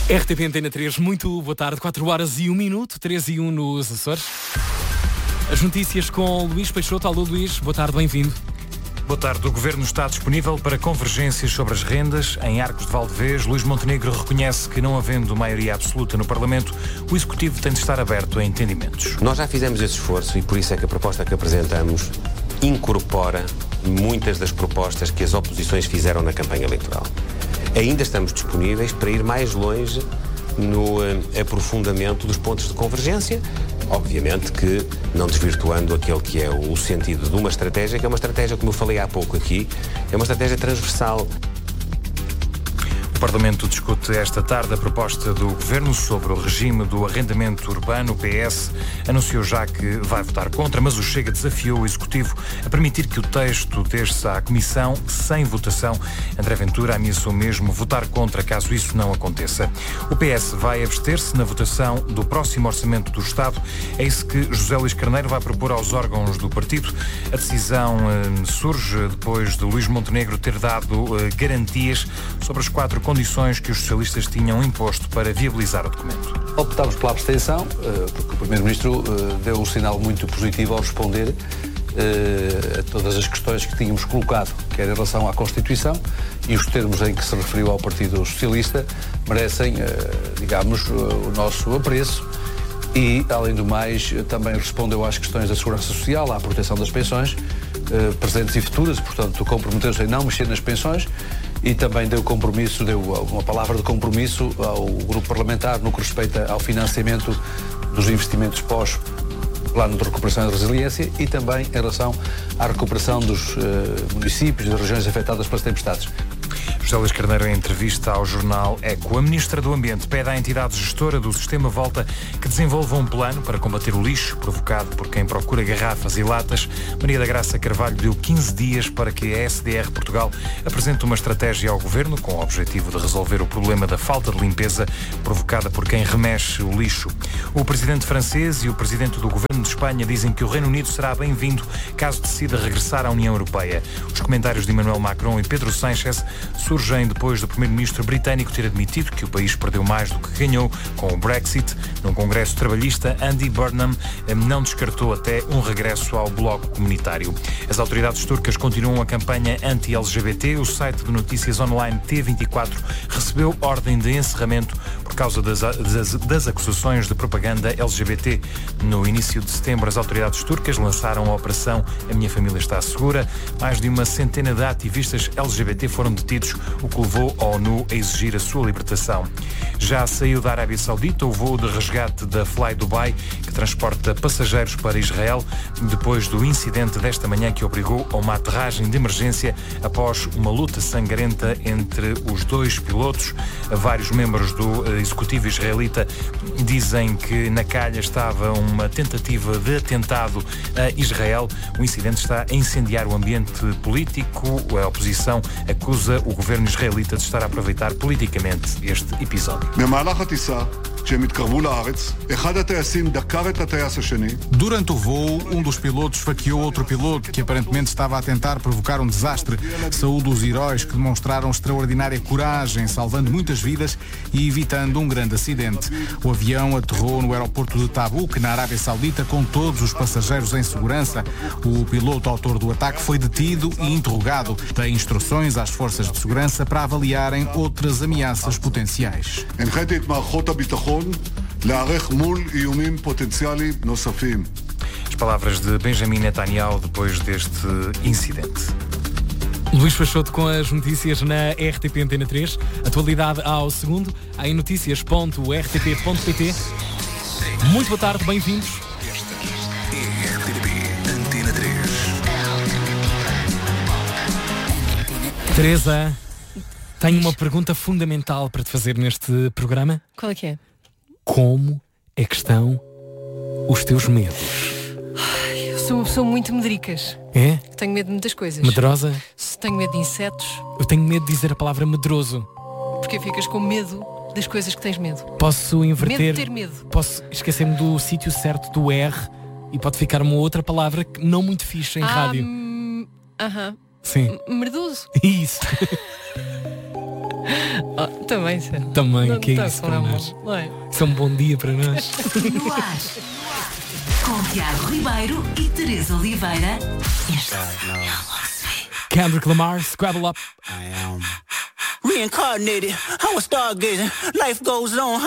RTP Antena 3, muito boa tarde, 4 horas e 1 minuto, 3 e 1 nos Açores. As notícias com Luís Peixoto. Alô Luís, boa tarde, bem-vindo. Boa tarde. O Governo está disponível para convergências sobre as rendas. Em Arcos de Valdevez, Luís Montenegro reconhece que, não havendo maioria absoluta no Parlamento, o Executivo tem de estar aberto a entendimentos. Nós já fizemos esse esforço e por isso é que a proposta que apresentamos incorpora muitas das propostas que as oposições fizeram na campanha eleitoral. Ainda estamos disponíveis para ir mais longe no aprofundamento dos pontos de convergência, obviamente que não desvirtuando aquele que é o sentido de uma estratégia, que é uma estratégia, como eu falei há pouco aqui, é uma estratégia transversal. O Parlamento discute esta tarde a proposta do Governo sobre o regime do arrendamento urbano. O PS anunciou já que vai votar contra, mas o Chega desafiou o Executivo a permitir que o texto desça à Comissão sem votação. André Ventura ameaçou mesmo votar contra caso isso não aconteça. O PS vai abster-se na votação do próximo Orçamento do Estado. É isso que José Luís Carneiro vai propor aos órgãos do partido. A decisão surge depois de Luís Montenegro ter dado garantias sobre as 4 condições que os socialistas tinham imposto para viabilizar o documento. Optámos pela abstenção, porque o Primeiro-Ministro deu um sinal muito positivo ao responder a todas as questões que tínhamos colocado, quer em relação à Constituição, e os termos em que se referiu ao Partido Socialista merecem, digamos, o nosso apreço. E, além do mais, também respondeu às questões da segurança social, à proteção das pensões, presentes e futuras, portanto, comprometeu-se em não mexer nas pensões. E também deu uma palavra de compromisso ao grupo parlamentar no que respeita ao financiamento dos investimentos pós-plano de recuperação e resiliência e também em relação à recuperação dos municípios e das regiões afetadas pelas tempestades. José Luís Carneiro, em entrevista ao jornal Eco. A Ministra do Ambiente pede à entidade gestora do Sistema Volta que desenvolva um plano para combater o lixo provocado por quem procura garrafas e latas. Maria da Graça Carvalho deu 15 dias para que a SDR Portugal apresente uma estratégia ao Governo com o objetivo de resolver o problema da falta de limpeza provocada por quem remexe o lixo. O Presidente francês e o Presidente do Governo de Espanha dizem que o Reino Unido será bem-vindo caso decida regressar à União Europeia. Os comentários de Emmanuel Macron e Pedro Sánchez surgem depois do Primeiro-Ministro britânico ter admitido que o país perdeu mais do que ganhou com o Brexit. Num congresso trabalhista, Andy Burnham não descartou até um regresso ao bloco comunitário. As autoridades turcas continuam a campanha anti-LGBT. O site de notícias online T24 recebeu ordem de encerramento por causa das acusações de propaganda LGBT. No início de setembro, as autoridades turcas lançaram a operação A Minha Família Está Segura. Mais de uma centena de ativistas LGBT foram detidos, o que levou a ONU a exigir a sua libertação. Já saiu da Arábia Saudita o voo de resgate da Fly Dubai, que transporta passageiros para Israel, depois do incidente desta manhã que obrigou a uma aterragem de emergência após uma luta sangrenta entre os dois pilotos. Vários membros do executivo israelita dizem que na calha estava uma tentativa de atentado a Israel. O incidente está a incendiar o ambiente político. A oposição acusa o governo israelita de estar a aproveitar politicamente este episódio. Durante o voo, um dos pilotos esfaqueou outro piloto que aparentemente estava a tentar provocar um desastre. Saúde os heróis que demonstraram extraordinária coragem, salvando muitas vidas e evitando um grande acidente. O avião aterrou no aeroporto de Tabuk, na Arábia Saudita, com todos os passageiros em segurança. O piloto autor do ataque foi detido e interrogado. Tem instruções às forças de segurança para avaliarem outras ameaças potenciais. As palavras de Benjamin Netanyahu depois deste incidente. Luís Peixoto com as notícias na RTP Antena 3. Atualidade ao segundo em noticias.rtp.pt. Muito boa tarde, bem-vindos. RTP Antena 3. Teresa, tenho uma pergunta fundamental para te fazer neste programa. Qual é que é? Como é que estão os teus medos? Eu sou uma pessoa muito medricas. É? Tenho medo de muitas coisas. Medrosa? Tenho medo de insetos. Eu tenho medo de dizer a palavra medroso. Porque ficas com medo das coisas que tens medo. Posso inverter? Medo de ter medo. Posso esquecer-me do sítio certo do R e pode ficar uma outra palavra que não muito fixe em rádio. Aham. Sim. Merdoso. Isso. Também, sim. Também, Não que é está isso com para a mão, nós? não é? Isso é um bom dia para nós. No ar. Com Tiago Ribeiro e Teresa Oliveira. Este é o Lost. Kendrick Lamar, Scrabble Up. Reincarnated, I was stargazing. Life goes on.